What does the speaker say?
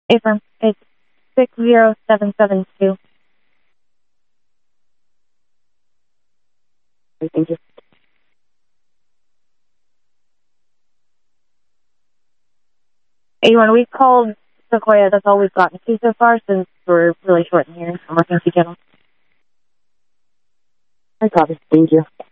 Affirm. It's 60772. Thank you. 81, we've called Sequoia. That's all we've gotten to so far since we're really short in here. I'm working to get them. I copy. Thank you.